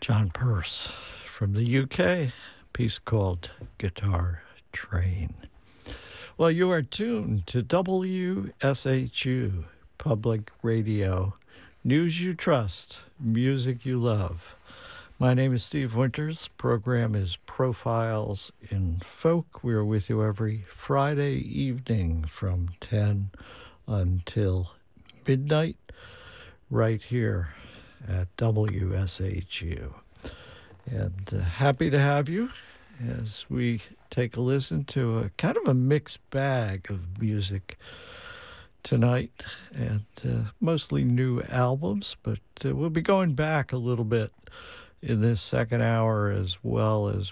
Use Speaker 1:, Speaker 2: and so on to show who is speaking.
Speaker 1: John Pearce from the UK, piece called Guitar Train. Well, you are tuned to WSHU Public Radio, news you trust, music you love. My name is Steve Winters. Program is Profiles in Folk. We are with you every Friday evening from 10 until midnight right here at WSHU. And happy to have you as we take a listen to a kind of a mixed bag of music tonight, and mostly new albums, but we'll be going back a little bit in this second hour as well as